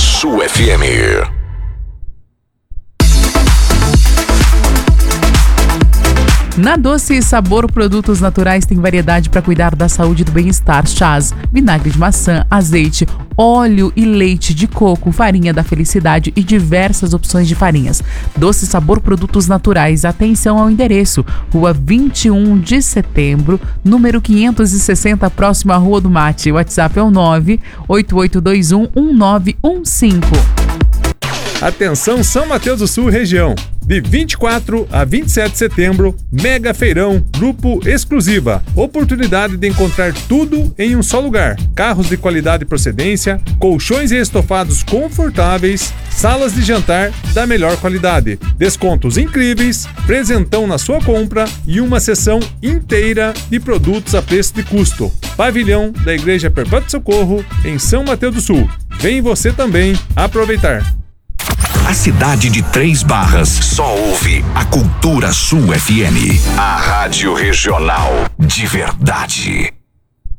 Sul FM. Na Doce e Sabor Produtos Naturais tem variedade para cuidar da saúde e do bem-estar. Chás, vinagre de maçã, azeite, óleo e leite de coco, farinha da felicidade e diversas opções de farinhas. Doce e Sabor Produtos Naturais. Atenção ao endereço: Rua 21 de Setembro, número 560, próximo à Rua do Mate. O WhatsApp é o 988211915. Atenção São Mateus do Sul região. De 24 a 27 de setembro, Mega Feirão, Grupo Exclusiva. Oportunidade de encontrar tudo em um só lugar. Carros de qualidade e procedência, colchões e estofados confortáveis, salas de jantar da melhor qualidade, descontos incríveis, presentão na sua compra e uma seção inteira de produtos a preço de custo. Pavilhão da Igreja Perpétuo Socorro, em São Mateus do Sul. Vem você também aproveitar. A cidade de Três Barras só ouve a Cultura Sul FM. A rádio regional de verdade.